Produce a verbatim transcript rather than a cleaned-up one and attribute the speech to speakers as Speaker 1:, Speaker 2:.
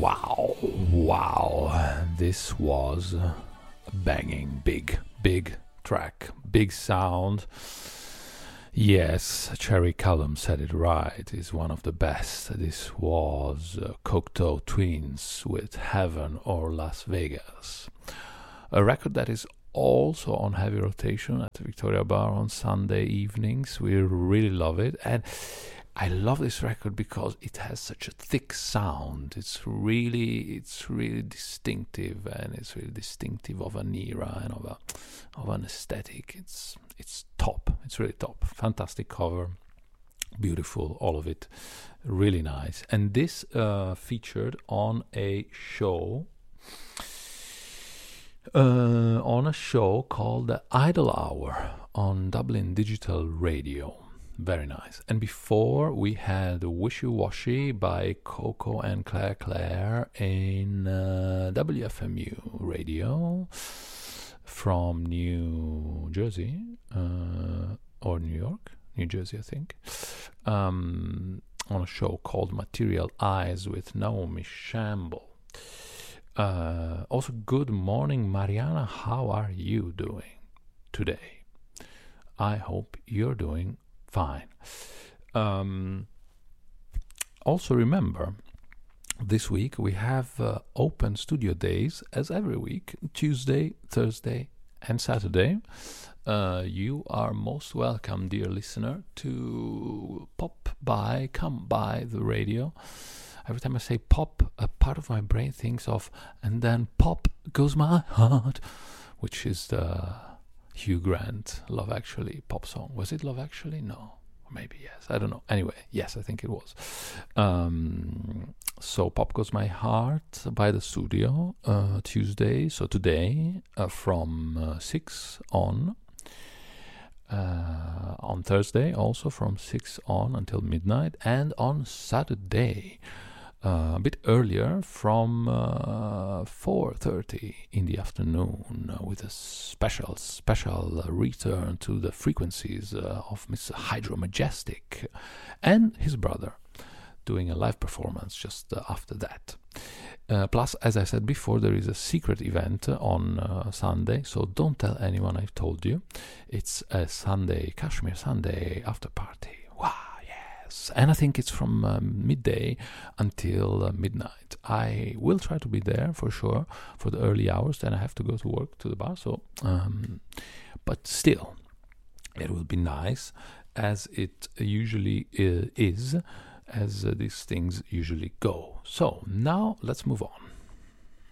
Speaker 1: Wow, wow, this was a banging, big, big track, big sound. Yes, Cherry Callum said it right, is one of the best. This was uh, Cocteau Twins with Heaven or Las Vegas. A record that is also on heavy rotation at Victoria Bar on Sunday evenings. We really love it. And I love this record because it has such a thick sound. It's really, it's really distinctive, and it's really distinctive of an era and of a, of an aesthetic. It's, it's top. It's really top. Fantastic cover, beautiful, all of it, really nice. And this uh, featured on a show, uh, on a show called the Idle Hour on Dublin Digital Radio. Very nice. And before we had Wishy Washy by Coco and Claire Claire in uh, W F M U radio from New Jersey uh, or New York, New Jersey, I think, um, on a show called Material Eyes with Naomi Shamble. Uh, also, good morning, Mariana. How are you doing today? I hope you're doing fine. Um, also remember, this week we have uh, open studio days as every week, Tuesday, Thursday and Saturday. Uh, you are most welcome, dear listener, to pop by, come by the radio. Every time I say pop, a part of my brain thinks of, and then pop goes my heart, which is the Hugh Grant Love Actually pop song. Was it Love Actually? No. Or maybe yes. I don't know. Anyway, yes, I think it was. Um, so Pop Goes My Heart by the Studio, uh, Tuesday, so today, uh, from uh, six on. Uh, on Thursday, also from six on until midnight. And on Saturday, Uh, a bit earlier, from uh, four thirty in the afternoon, uh, with a special, special uh, return to the frequencies uh, of Mister Hydro Majestic and his brother, doing a live performance just uh, after that. Uh, plus, as I said before, there is a secret event on uh, Sunday, so don't tell anyone I've told you. It's a Sunday, Kashmir Sunday after party. Wow! And I think it's from uh, midday until uh, midnight. I will try to be there for sure for the early hours. Then I have to go to work to the bar. So, um, but still, it will be nice, as it usually uh, is, as uh, these things usually go. So now let's move on.